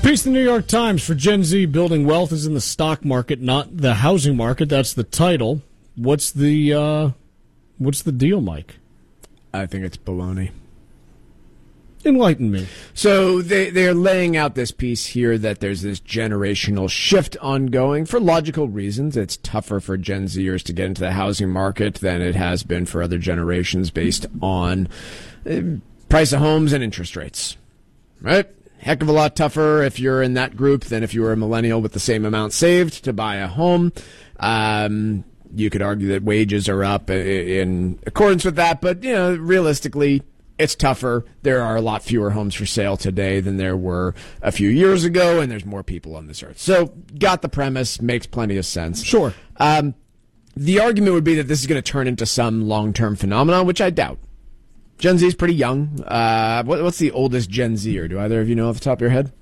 Piece in the New York Times for Gen Z: building wealth is in the stock market, not the housing market. That's the title. What's the deal, Mike? I think it's baloney. Enlighten me. So they're laying out this piece here that there's this generational shift ongoing for logical reasons. It's tougher for Gen Zers to get into the housing market than it has been for other generations based on price of homes and interest rates. Right? Heck of a lot tougher if you're in that group than if you were a millennial with the same amount saved to buy a home. You could argue that wages are up in accordance with that, but realistically, it's tougher. There are a lot fewer homes for sale today than there were a few years ago, and there's more people on this earth. So, got the premise, makes plenty of sense. Sure. The argument would be that this is going to turn into some long-term phenomenon, which I doubt. Gen Z is pretty young. What's the oldest Gen Zer? Do either of you know off the top of your head?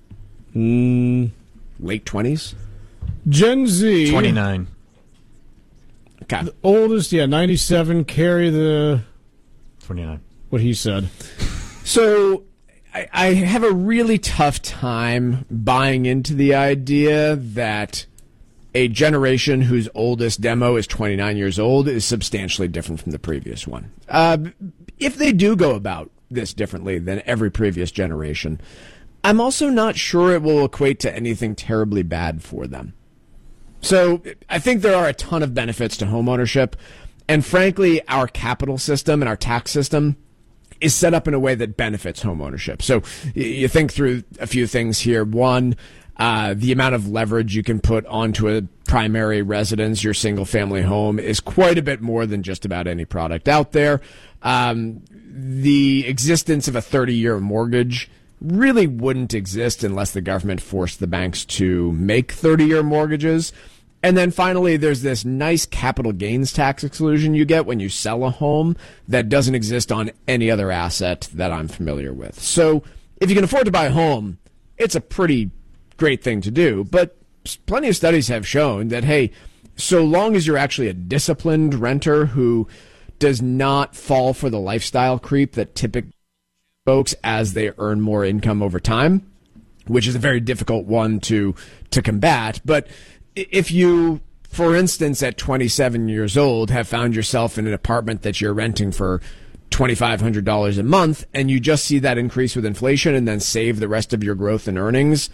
Late 20s? Gen Z. 29. Okay. The oldest, 97. Carry the 29. What he said. So I have a really tough time buying into the idea that a generation whose oldest demo is 29 years old is substantially different from the previous one. If they do go about this differently than every previous generation, I'm also not sure it will equate to anything terribly bad for them. So I think there are a ton of benefits to homeownership, and frankly, our capital system and our tax system is set up in a way that benefits homeownership. So you think through a few things here. One, the amount of leverage you can put onto a primary residence, your single-family home, is quite a bit more than just about any product out there. The existence of a 30-year mortgage really wouldn't exist unless the government forced the banks to make 30-year mortgages. And then finally, there's this nice capital gains tax exclusion you get when you sell a home that doesn't exist on any other asset that I'm familiar with. So if you can afford to buy a home, it's a pretty great thing to do. But plenty of studies have shown that, hey, so long as you're actually a disciplined renter who does not fall for the lifestyle creep that typically folks as they earn more income over time, which is a very difficult one to combat. But if you, for instance, at 27 years old, have found yourself in an apartment that you're renting for $2,500 a month, and you just see that increase with inflation and then save the rest of your growth and earnings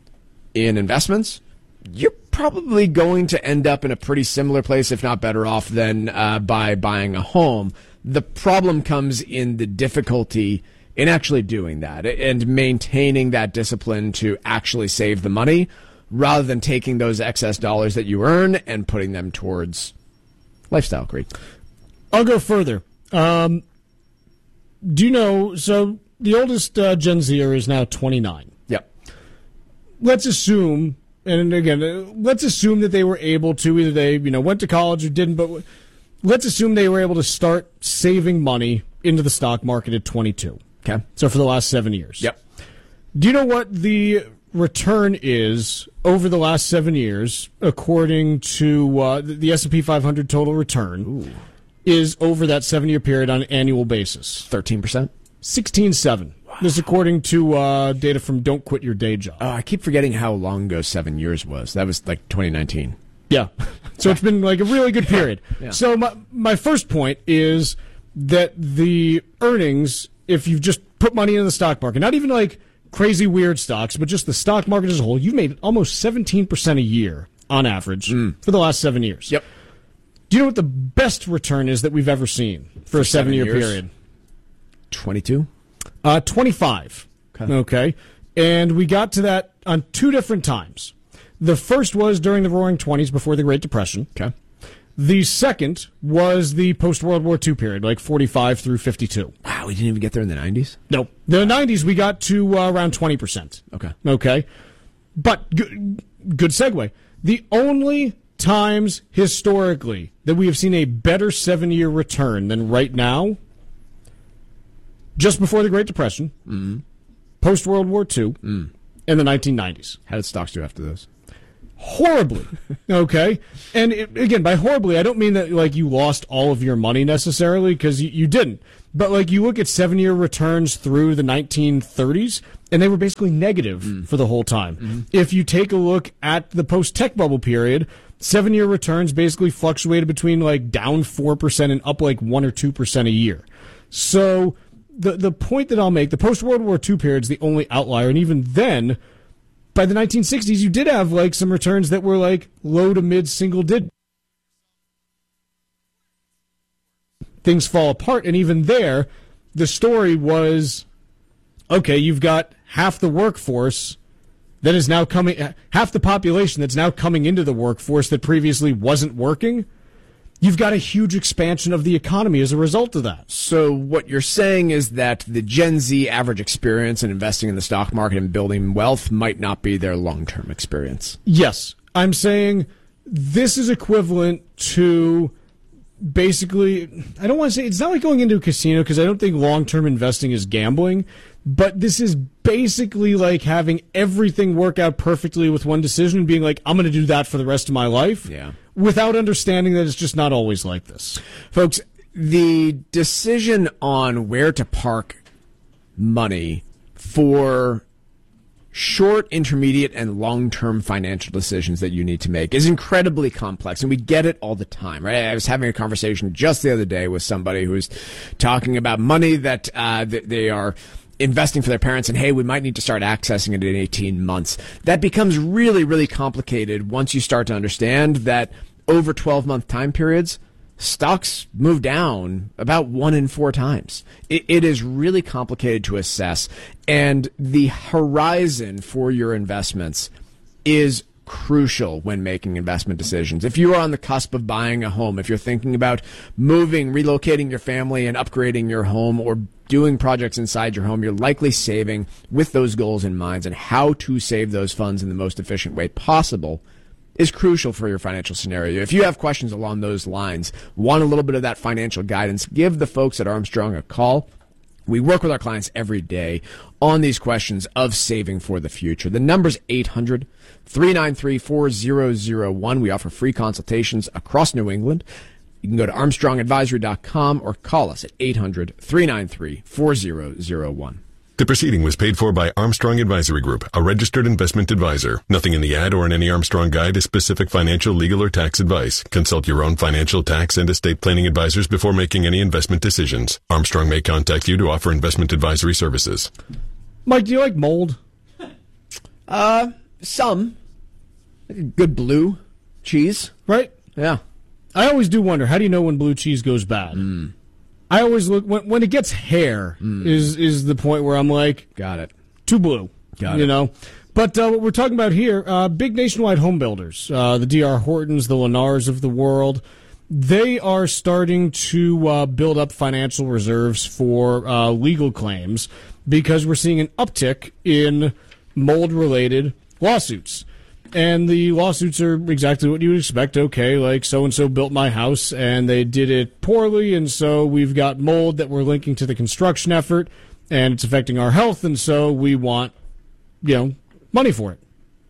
in investments, you're probably going to end up in a pretty similar place, if not better off, than by buying a home. The problem comes in the difficulty in actually doing that and maintaining that discipline to actually save the money, rather than taking those excess dollars that you earn and putting them towards lifestyle creep. I'll go further. Do you know, so the oldest Gen Zer is now 29. Yep. Let's assume, and again, let's assume that they were able to, either they went to college or didn't, but let's assume they were able to start saving money into the stock market at 22. Okay. So for the last 7 years. Yep. Do you know what the return is over the last 7 years, according to the S&P 500 total return, is over that 7-year period on an annual basis? 13%? 16.7. Wow. This is according to data from Don't Quit Your Day Job. Oh, I keep forgetting how long ago 7 years was. That was like 2019. Yeah. So it's been like a really good period. Yeah. So my first point is that the earnings, if you've just put money in the stock market, not even like crazy weird stocks, but just the stock market as a whole, you've made almost 17% a year on average for the last 7 years. Yep. Do you know what the best return is that we've ever seen for a 7-year period? 22? 25. Okay. And we got to that on two different times. The first was during the Roaring '20s before the Great Depression. Okay. The second was the post-World War II period, like 45 through 52. Wow, we didn't even get there in the 90s? No. The 90s, we got to around 20%. Okay. Okay. But good segue. The only times historically that we have seen a better 7-year return than right now, just before the Great Depression, post-World War II, and the 1990s. How did stocks do after those? Horribly. Okay. And again, by horribly, I don't mean that like you lost all of your money necessarily, because you didn't. But like you look at 7-year returns through the 1930s, and they were basically negative for the whole time. If you take a look at the post-tech bubble period, 7-year returns basically fluctuated between like down 4% and up like 1 or 2% a year. So the point that I'll make, the post-World War II period is the only outlier, and even then, by the 1960s, you did have like some returns that were like low to mid single digit. Things fall apart, and even there, the story was, okay, you've got half the workforce that is now coming, half the population that's now coming into the workforce that previously wasn't working. You've got a huge expansion of the economy as a result of that. So what you're saying is that the Gen Z average experience in investing in the stock market and building wealth might not be their long-term experience. Yes. I'm saying this is equivalent to basically, I don't want to say, it's not like going into a casino because I don't think long-term investing is gambling, but this is basically like having everything work out perfectly with one decision and being like, I'm going to do that for the rest of my life. Yeah. Without understanding that it's just not always like this. Folks, the decision on where to park money for short, intermediate, and long-term financial decisions that you need to make is incredibly complex, and we get it all the time, right? I was having a conversation just the other day with somebody who was talking about money that they are investing for their parents, and hey, we might need to start accessing it in 18 months. That becomes really, really complicated once you start to understand that over 12-month time periods, stocks move down about 1 in 4 times. It is really complicated to assess, and the horizon for your investments is crucial when making investment decisions. If you are on the cusp of buying a home, if you're thinking about moving, relocating your family and upgrading your home, or doing projects inside your home, you're likely saving with those goals in mind, and how to save those funds in the most efficient way possible is crucial for your financial scenario. If you have questions along those lines, want a little bit of that financial guidance, give the folks at Armstrong a call. We work with our clients every day on these questions of saving for the future. The number's 800-393-4001. We offer free consultations across New England. You can go to armstrongadvisory.com or call us at 800-393-4001. The proceeding was paid for by Armstrong Advisory Group, a registered investment advisor. Nothing in the ad or in any Armstrong guide is specific financial, legal, or tax advice. Consult your own financial, tax, and estate planning advisors before making any investment decisions. Armstrong may contact you to offer investment advisory services. Mike, do you like mold? Some. Good blue cheese. Right? Yeah. I always do wonder, how do you know when blue cheese goes bad? I always look, when it gets hair is the point where I'm like, got it. Too blue. Got it. You know? But what we're talking about here, big nationwide home builders, the D.R. Hortons, the Lennars of the world, they are starting to build up financial reserves for legal claims because we're seeing an uptick in mold-related lawsuits. And the lawsuits are exactly what you would expect. Okay, like so-and-so built my house, and they did it poorly, and so we've got mold that we're linking to the construction effort, and it's affecting our health, and so we want, money for it.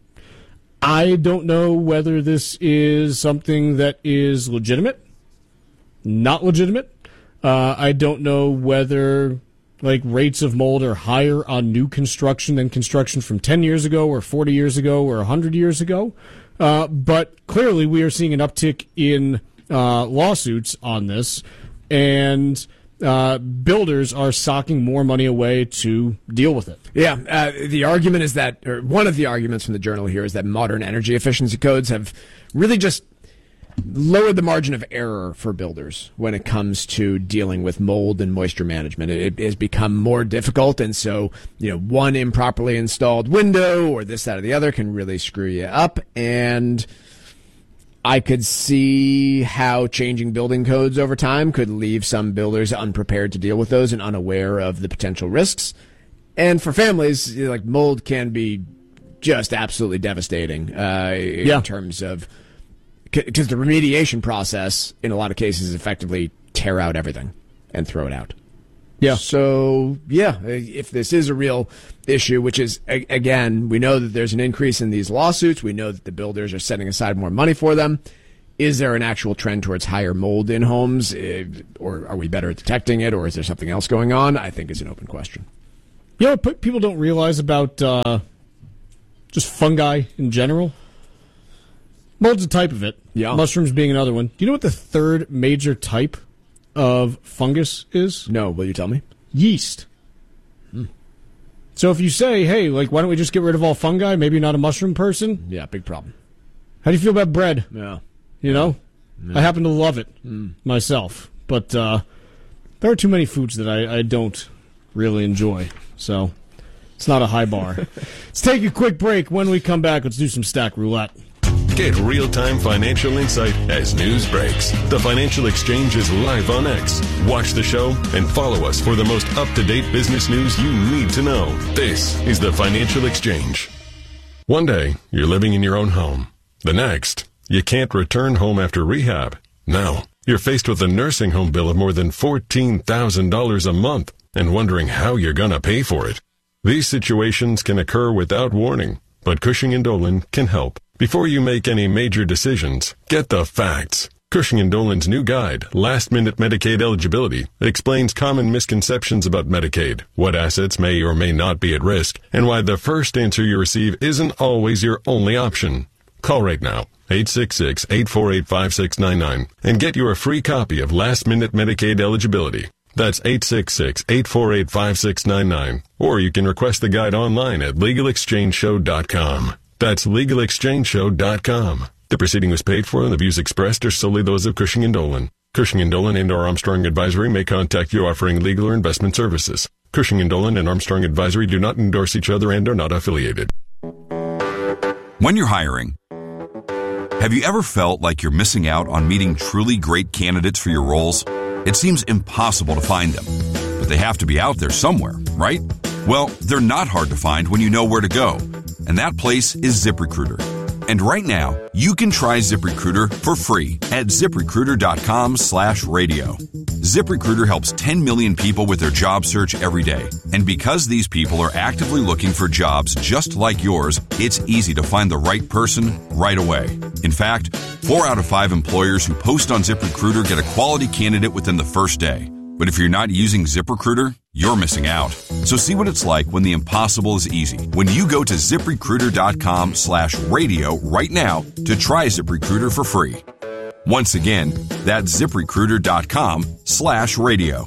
I don't know whether this is something that is legitimate, not legitimate. I don't know whether rates of mold are higher on new construction than construction from 10 years ago or 40 years ago or 100 years ago. But clearly we are seeing an uptick in lawsuits on this, and builders are socking more money away to deal with it. Yeah, the argument is that, or one of the arguments from the Journal here is that modern energy efficiency codes have really just lowered the margin of error for builders when it comes to dealing with mold and moisture management. It has become more difficult, and so one improperly installed window or this, that, or the other can really screw you up. And I could see how changing building codes over time could leave some builders unprepared to deal with those and unaware of the potential risks. And for families, mold can be just absolutely devastating in terms of, because the remediation process, in a lot of cases, is effectively tear out everything and throw it out. Yeah. So, if this is a real issue, which is, again, we know that there's an increase in these lawsuits. We know that the builders are setting aside more money for them. Is there an actual trend towards higher mold in homes? Or are we better at detecting it? Or is there something else going on? I think is an open question. You know what people don't realize about just fungi in general? Mold's a type of it. Yeah. Mushrooms being another one. Do you know what the third major type of fungus is? No, will you tell me? Yeast. So if you say, hey, like, why don't we just get rid of all fungi? Maybe you're not a mushroom person. Yeah, big problem. How do you feel about bread? Yeah. You know? Yeah. I happen to love it myself. But there are too many foods that I don't really enjoy. So it's not a high bar. Let's take a quick break. When we come back, let's do some Stack Roulette. Get real-time financial insight as news breaks. The Financial Exchange is live on X. Watch the show and follow us for the most up-to-date business news you need to know. This is the Financial Exchange. One day, you're living in your own home. The next, you can't return home after rehab. Now, you're faced with a nursing home bill of more than $14,000 a month and wondering how you're going to pay for it. These situations can occur without warning, but Cushing & Dolan can help. Before you make any major decisions, get the facts. Cushing & Dolan's new guide, Last Minute Medicaid Eligibility, explains common misconceptions about Medicaid, what assets may or may not be at risk, and why the first answer you receive isn't always your only option. Call right now, 866-848-5699, and get your free copy of Last Minute Medicaid Eligibility. That's 866-848-5699. Or you can request the guide online at LegalExchangeShow.com. That's LegalExchangeShow.com. The proceeding was paid for and the views expressed are solely those of Cushing & Dolan. Cushing & Dolan and or Armstrong Advisory may contact you offering legal or investment services. Cushing & Dolan and Armstrong Advisory do not endorse each other and are not affiliated. When you're hiring, have you ever felt like you're missing out on meeting truly great candidates for your roles? It seems impossible to find them, but they have to be out there somewhere, right? Well, they're not hard to find when you know where to go, and that place is ZipRecruiter. And right now, you can try ZipRecruiter for free at ZipRecruiter.com/radio. ZipRecruiter helps 10 million people with their job search every day. And because these people are actively looking for jobs just like yours, it's easy to find the right person right away. In fact, 4 out of 5 employers who post on ZipRecruiter get a quality candidate within the first day. But if you're not using ZipRecruiter, you're missing out. So see what it's like when the impossible is easy. When you go to ZipRecruiter.com/radio right now to try ZipRecruiter for free. Once again, that's ZipRecruiter.com/radio.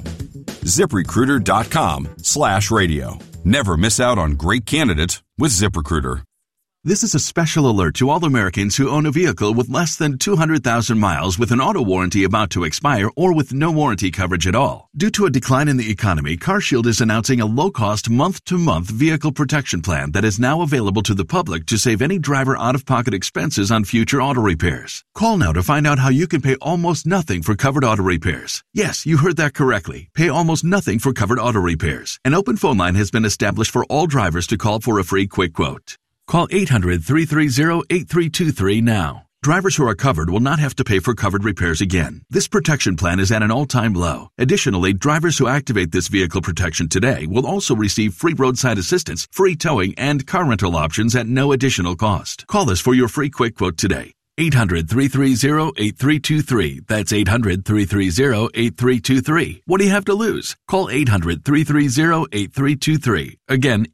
ZipRecruiter.com/radio. Never miss out on great candidates with ZipRecruiter. This is a special alert to all Americans who own a vehicle with less than 200,000 miles with an auto warranty about to expire or with no warranty coverage at all. Due to a decline in the economy, CarShield is announcing a low-cost month-to-month vehicle protection plan that is now available to the public to save any driver out-of-pocket expenses on future auto repairs. Call now to find out how you can pay almost nothing for covered auto repairs. Yes, you heard that correctly. Pay almost nothing for covered auto repairs. An open phone line has been established for all drivers to call for a free quick quote. Call 800-330-8323 now. Drivers who are covered will not have to pay for covered repairs again. This protection plan is at an all-time low. Additionally, drivers who activate this vehicle protection today will also receive free roadside assistance, free towing, and car rental options at no additional cost. Call us for your free quick quote today. 800-330-8323. That's 800-330-8323. What do you have to lose? Call 800-330-8323. Again,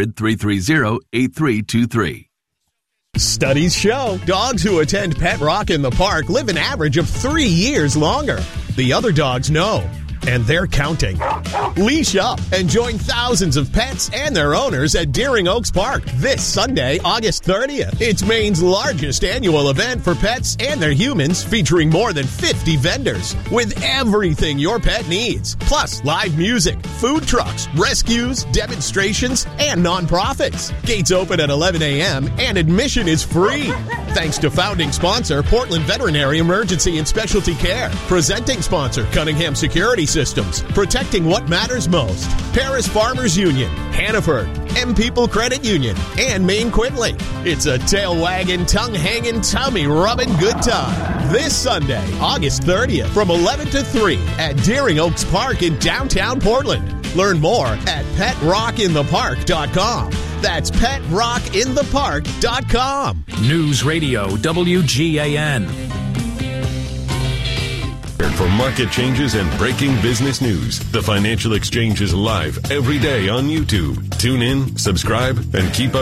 800-330-8323. Studies show dogs who attend Pet Rock in the Park live an average of 3 years longer. The other dogs know, and they're counting. Leash up and join thousands of pets and their owners at Deering Oaks Park this Sunday, August 30th. It's Maine's largest annual event for pets and their humans, featuring more than 50 vendors with everything your pet needs. Plus, live music, food trucks, rescues, demonstrations, and nonprofits. Gates open at 11 a.m. and admission is free. Thanks to founding sponsor, Portland Veterinary Emergency and Specialty Care. Presenting sponsor, Cunningham Security Systems, protecting what matters most. Paris Farmers Union, Hannaford, M People Credit Union, and Maine Quinley. It's a tail-wagging, tongue-hanging, tummy-rubbing good time. This Sunday, August 30th, from 11 to 3 at Deering Oaks Park in downtown Portland. Learn more at PetRockInThePark.com. That's PetRockInThePark.com. News Radio WGAN. for market changes and breaking business news. The Financial Exchange is live every day on YouTube. Tune in, subscribe, and keep up